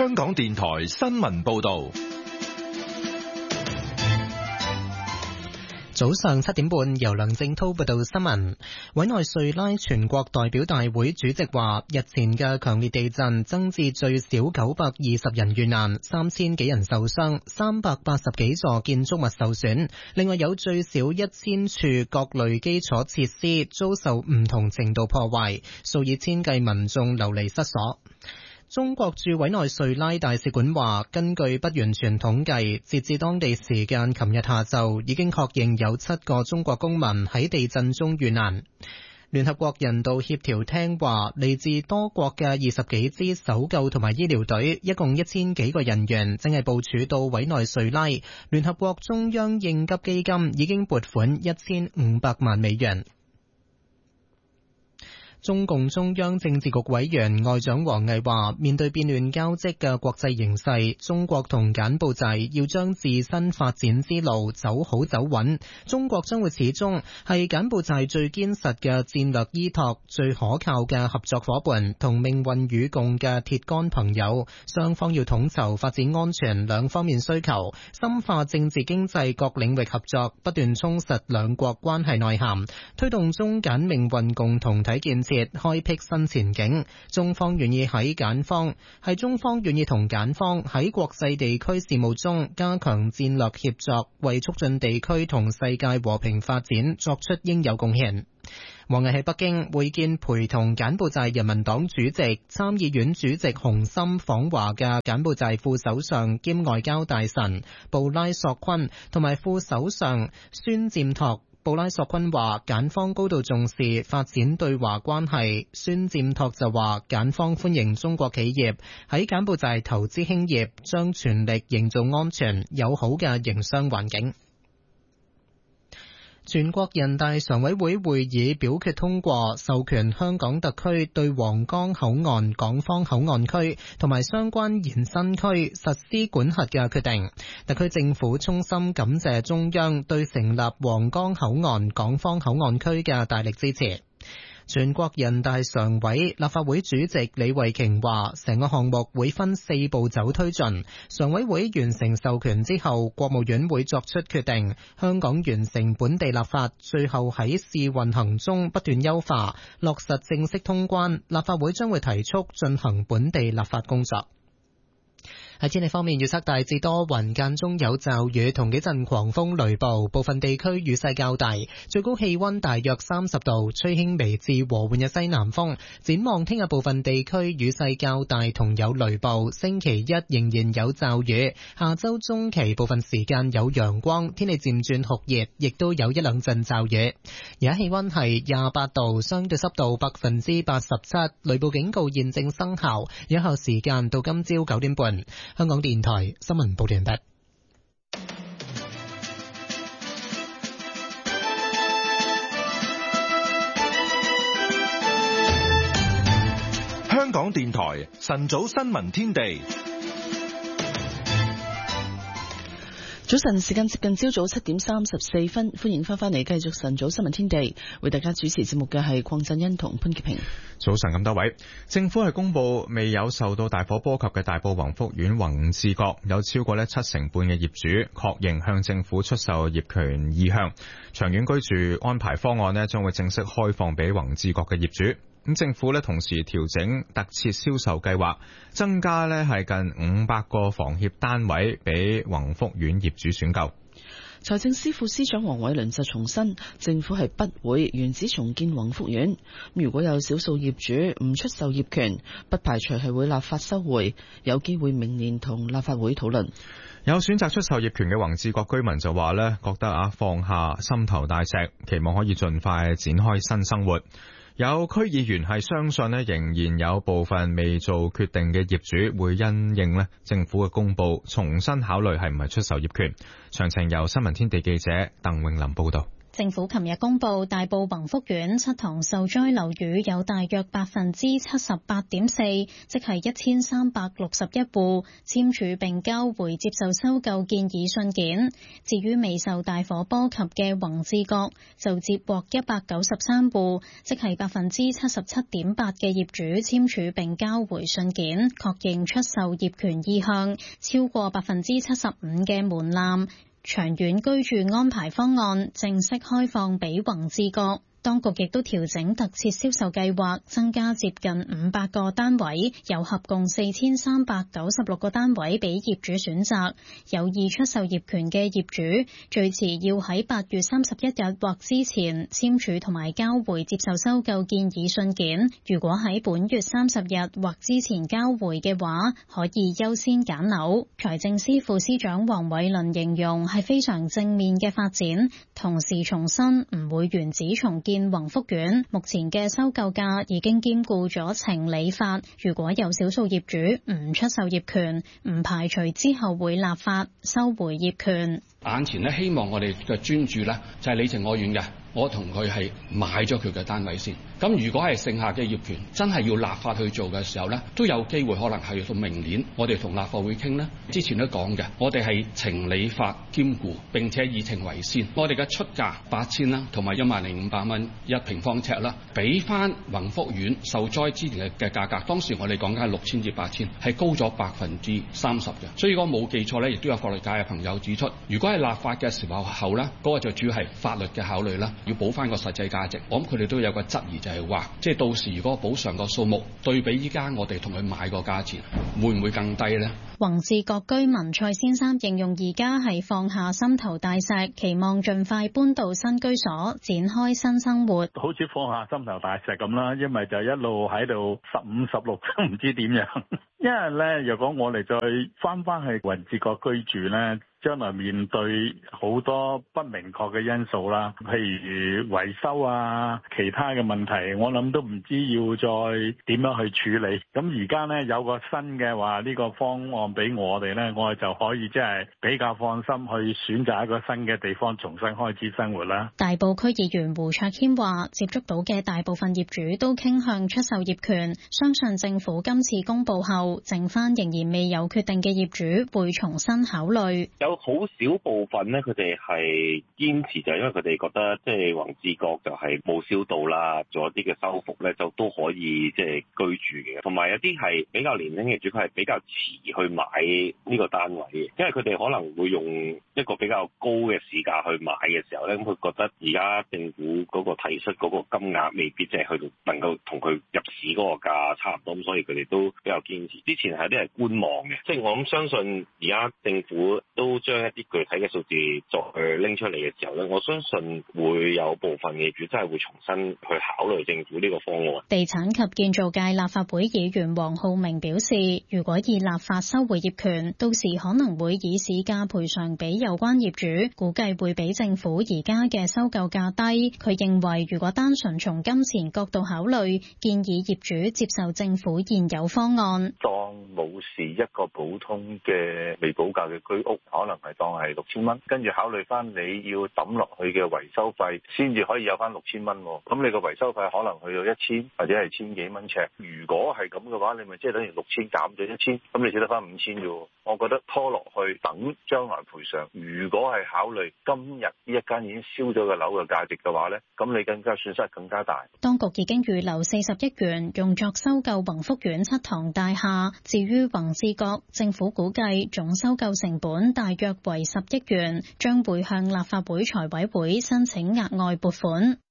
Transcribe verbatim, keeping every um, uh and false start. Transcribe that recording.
香港電台新聞報道。 早上七點半，由梁正滔報道新聞。委內瑞拉全國代表大會主席話，日前嘅強烈地震增至最少九百二十人遇難，三千幾人受傷，三百八十幾座建築物受損，另外有最少一千處各類基礎設施遭受唔同程度破壞，數以千計民眾流離失所。中國駐委內瑞拉大使館話，根據不完全統計，截至當地時間琴日下晝，已經確認有七個中國公民喺地震中遇難。聯合國人道協調廳話，嚟自多國嘅二十幾支搜救同埋醫療隊，一共一千幾個人員，正係部署到委內瑞拉。聯合國中央應急基金已經撥款一千五百萬美元。中共中央政治局委員外長王毅話，面對變亂交織嘅國際形勢，中國同柬埔寨要將自身發展之路走好走穩。中國將會始終係柬埔寨最堅實嘅戰略依託、最可靠嘅合作夥伴同命運與共嘅鐵桿朋友。雙方要統籌發展安全兩方面需求，深化政治經濟各領域合作，不斷充實兩國關係內涵，推動中柬命運共同體建設開闢新前景。中方願意喺柬方係中方願意同柬方喺國際地區事務中加強戰略協作，為促進地區同世界和平發展作出應有貢獻。王毅喺北京會見陪同柬埔寨人民黨主席、參議院主席洪森訪華嘅柬埔寨副首相兼外交大臣布拉索坤同埋副首相孫占托。布拉索坤話，柬方高度重視發展對華關係。孫占托就話，柬方歡迎中國企業喺柬埔寨投資興業，將全力營造安全友好嘅營商環境。全國人大常委會會議表決通過，授權香港特區對皇崗口岸港方口岸區同埋相關延伸區實施管轄嘅決定。特區政府衷心感謝中央對成立皇崗口岸港方口岸區嘅大力支持。全國人大常委、立法會主席李慧瓊話，成個項目會分四步走推進。常委會完成授權之後，國務院會作出決定。香港完成本地立法，最後喺試運行中不斷優化，落實正式通關。立法會將會提速進行本地立法工作。喺天氣方面，預測大致多雲，間中有驟雨同幾陣狂風雷暴，部分地區雨勢較大，最高氣溫大約三十度，吹輕微至和緩嘅西南風。展望聽日部分地區雨勢較大同有雷暴，星期一仍然有驟雨，下周中期部分時間有陽光，天氣漸轉酷熱，亦都有一兩陣驟雨。而家氣溫係廿八度，相對濕度百分之八十七，雷暴警告現正生效，有效時間到今朝九點半。香港電台新聞報道完畢。 香港電台晨早新聞天地。 早晨，時間接近朝早七點三十四分，歡迎翻返嚟繼續晨早新聞天地，為大家主持節目嘅係鄺振欣同潘潔平。 早晨咁多位，政府係公布未有受到大火波及嘅大埔宏福苑宏志閣有超過咧七成半嘅業主確認向政府出售業權意向，長遠居住安排方案咧將會正式開放俾宏志閣嘅業主。咁政府咧同時調整特設銷售計劃，增加咧係近五百個房協單位俾宏福苑業主選購。 財政司副司長黃偉綸就重申，政府係不會原址重建宏福苑。如果有少數業主唔出售業權，不排除係會立法收回，有機會明年同立法會討論。 有選擇出售業權嘅宏志閣居民就話咧，覺得啊放下心頭大石，期望可以盡快展開新生活。有區議員係相信咧，仍然有部分未做決定嘅業主會因應咧政府嘅公布，重新考慮係唔係出售業權。詳情由新聞天地記者鄧永林報道。 政府琴日公布，大埔宏福苑七幢受災樓宇有大約百分之七十八點四，即係一千三百六十一戶簽署並交回接受收購建議信件。至於未受大火波及嘅宏志閣，就接獲一百九十三戶，即係百分之七十七點八嘅業主簽署並交回信件，確認出售業權意向，超過百分之七十五嘅門檻。長遠居住安排方案正式開放俾宏志閣。當局亦都調整特設銷售計劃，增加接近五百個單位，有合共四千三百九十六個單位俾業主選擇。有意出售業權嘅業主，最遲要喺八月三十一日或之前簽署同埋交回接受收購建議信件。如果喺本月三十日或之前交回嘅話，可以優先揀樓。財政司副司長黃偉綸形容係非常正面嘅發展，同時重申唔會原址重建宏福苑，目前嘅收購價已經兼顧咗情理法。如果有少數業主唔出售業權，唔排除之後會立法收回業權。 眼前咧，希望我哋嘅專注咧就係你情我願嘅，我同佢係買咗佢嘅單位先。咁如果係剩下嘅業權真係要立法去做嘅時候咧，都有機會可能係到明年，我哋同立法會傾咧。之前都講嘅，我哋係情理法兼顧，並且以情為先。我哋嘅出價八千啦，同埋一萬零五百蚊一平方尺啦，比翻宏福苑受災之前嘅嘅價格，當時我哋講緊係六千至八千，係高咗百分之三十嘅。所以如果冇記錯咧，亦都有法律界嘅朋友指出，如果係立法嘅時候後咧，嗰個就主要係法律嘅考慮啦，要補翻個實際價值。我諗佢哋都有個質疑，就係話，即係到時如果補償個數目對比依家我哋同佢買個價錢，會唔會更低呢？ 宏志閣居民蔡先生形容而家係放下心頭大石，期望盡快搬到新居所，展開新生活。 好似放下心頭大石咁啦，因為就一路喺度十五十六都唔知點樣。因為咧，若果我哋再翻翻去宏志閣居住咧，將來面對好多不明確嘅因素啦，譬如維修啊，其他嘅問題，我諗都唔知要再點樣去處理。咁而家呢，有個新嘅話呢個方案俾我哋呢，我哋就可以即係比較放心去選擇一個新嘅地方重新開始生活啦。 大埔區議員胡卓謙話，接觸到嘅大部分業主都傾向出售業權，相信政府今次公布後，剩翻仍然未有決定嘅業主會重新考慮。 有好少部分咧，佢哋係堅持，就係因為佢哋覺得即係宏志閣就係冇燒到啦，做一啲嘅修復咧，就都可以即係居住嘅。同埋有啲係比較年輕嘅業主，佢係比較遲去買呢個單位嘅，因為佢哋可能會用一個比較高嘅市價去買嘅時候咧，咁佢覺得而家政府嗰個提出嗰個金額未必即係去到能夠同佢入市嗰個價差唔多，咁所以佢哋都比較堅持。之前係啲係觀望嘅，即係我諗相信而家政府都將一啲具體嘅數字再去拎出嚟嘅時候咧，我相信會有部分業主真係會重新去考慮政府呢個方案。 地產及建造界立法會議員黃浩明表示，如果以立法收回業權，到時可能會以市價賠償俾有關業主，估計會比政府而家嘅收購價低。佢認為，如果單純從金錢角度考慮，建議業主接受政府現有方案。 當冇事一個普通嘅未補價嘅居屋，可能係當係六千蚊，跟住考慮翻你要抌落去嘅維修費，先至可以有翻六千蚊。咁你個維修費可能去到一千或者係千幾蚊尺。如果係咁嘅話，你咪即係等於六千減咗一千，咁你只得翻五千啫。我覺得拖落去等將來賠償，如果係考慮今日呢一間已經燒咗嘅樓嘅價值嘅話呢，咁你更加損失更加大。 當局已經預留四十億元用作收購宏福苑七幢大廈。至於宏志閣，政府估計總收購成本大約為十億元，將會向立法會財委會申請額外撥款。